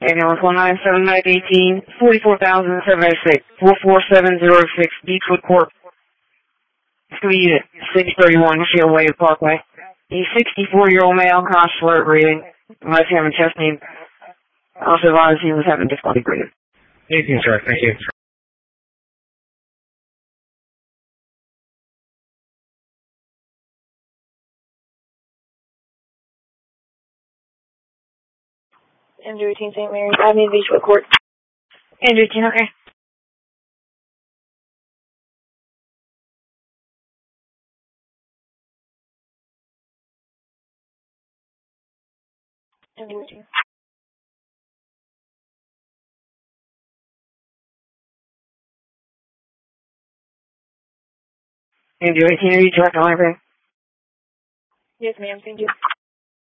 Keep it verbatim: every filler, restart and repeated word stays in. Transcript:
Ambulance one nine seven nine eighteen, forty-four thousand seven hundred six, four four seven zero six, Beechwood Court. School Unit six thirty-one, Shieldway Parkway. A sixty-four-year-old male, conscious alert breathing. Unless you have a chest need. Also advised he was having difficulty breathing. eighteen, sir. Thank you. Andrew eighteen, Saint Mary's Avenue, Beechwood Court. Andrew eighteen, okay. Andrew eighteen. Andrew eighteen, are you direct on everything? Yes, ma'am. Thank you.